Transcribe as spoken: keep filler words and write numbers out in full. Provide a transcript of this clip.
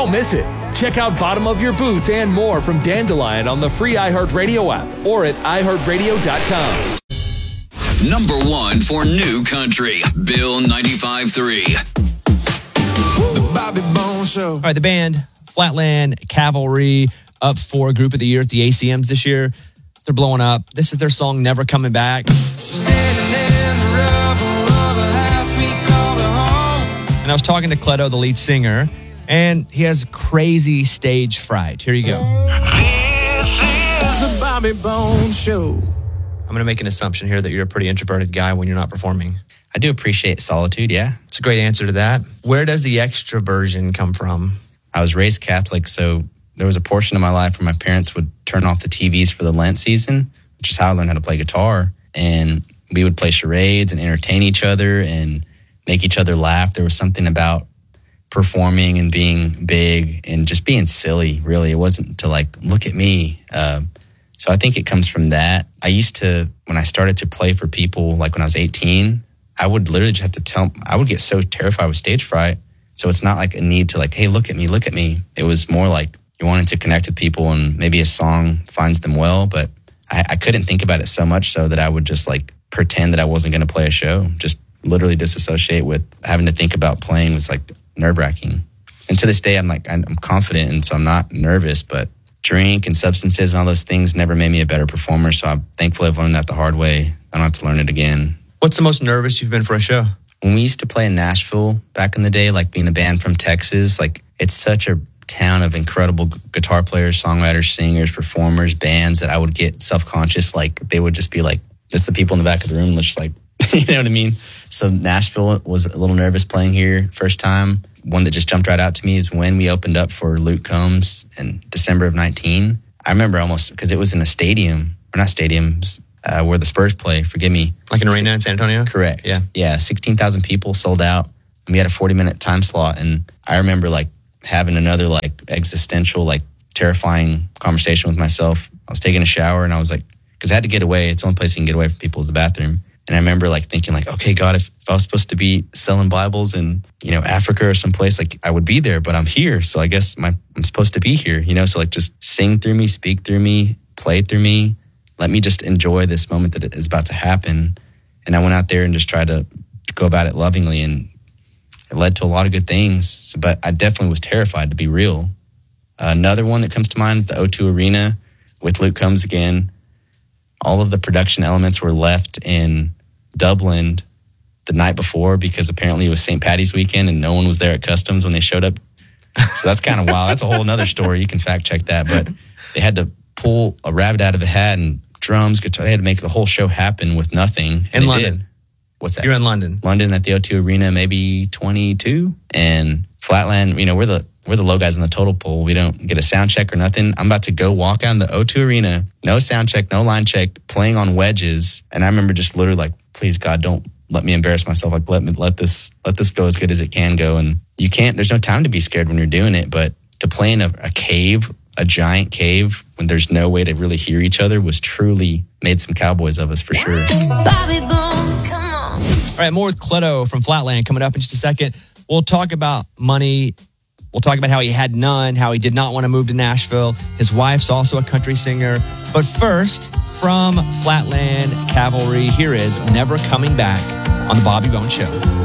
Don't miss it. Check out Bottom of Your Boots and more from Dandelion on the free iHeartRadio app or at i heart radio dot com. Number one for new country, Bill ninety-five three. The Bobby Bones Show. All right, the band Flatland Cavalry up for Group of the Year at the A C Ms this year. They're blowing up. This is their song, Never Coming Back. Standing in the rubble of a house we called a home. And I was talking to Cleto, the lead singer, and he has crazy stage fright. Here you go. This is the Bobby Bones Show. I'm going to make an assumption here that you're a pretty introverted guy when you're not performing. I do appreciate solitude, yeah. It's a great answer to that. Where does the extroversion come from? I was raised Catholic, so there was a portion of my life where my parents would turn off the T Vs for the Lent season, which is how I learned how to play guitar. And we would play charades and entertain each other and make each other laugh. There was something about performing and being big and just being silly, really. It wasn't to like, look at me. Uh, so I think it comes from that. I used to, when I started to play for people, like when I was eighteen, I would literally just have to tell, I would get so terrified with stage fright. So it's not like a need to like, hey, look at me, look at me. It was more like you wanted to connect with people and maybe a song finds them well. But I, I couldn't think about it so much so that I would just like pretend that I wasn't going to play a show. Just literally disassociate with having to think about playing was like nerve wracking. And to this day, I'm like, I'm confident. And so I'm not nervous, but drink and substances and all those things never made me a better performer. So I'm thankful I've learned that the hard way. I don't have to learn it again. What's the most nervous you've been for a show? When we used to play in Nashville back in the day, like being a band from Texas, like it's such a town of incredible guitar players, songwriters, singers, performers, bands that I would get self-conscious. Like they would just be like, it's the people in the back of the room. Let's just like, you know what I mean? So Nashville was a little nervous playing here first time. One that just jumped right out to me is when we opened up for Luke Combs in December of nineteen. I remember almost because it was in a stadium, or not stadiums, uh, where the Spurs play, forgive me. Like an arena in San Antonio? Correct. Yeah. Yeah, sixteen thousand people sold out. And we had a forty minute time slot. And I remember like having another like existential, like terrifying conversation with myself. I was taking a shower and I was like, because I had to get away. It's the only place you can get away from people is the bathroom. And I remember like thinking like, okay, God, if, if I was supposed to be selling Bibles in, you know, Africa or someplace, like I would be there, but I'm here. So I guess my, I'm supposed to be here, you know? So like just sing through me, speak through me, play through me. Let me just enjoy this moment that is about to happen. And I went out there and just tried to go about it lovingly, and it led to a lot of good things. So, but I definitely was terrified, to be real. Uh, another one that comes to mind is the O two Arena with Luke Combs again. All of the production elements were left in Dublin the night before because apparently it was Saint Paddy's weekend and no one was there at customs when they showed up. So that's kind of wild. That's a whole other story. You can fact check that. But they had to pull a rabbit out of a hat and drums, guitar. They had to make the whole show happen with nothing. In London. Did. What's that? You're in London. London at the O two Arena, maybe twenty-two. And Flatland, you know, we're the we're the low guys in the total pool. We don't get a sound check or nothing. I'm about to go walk out in the O two Arena, no sound check, no line check, playing on wedges. And I remember just literally like, please God, don't let me embarrass myself. Like let me let this let this go as good as it can go. And you can't. There's no time to be scared when you're doing it. But to play in a, a cave, a giant cave, when there's no way to really hear each other, was truly made some cowboys of us for sure. Bobby Bone, come on. All right, more with Cleto from Flatland coming up in just a second. We'll talk about money. We'll talk about how he had none, how he did not want to move to Nashville. His wife's also a country singer. But first, from Flatland Cavalry, here is Never Coming Back on the Bobby Bone Show.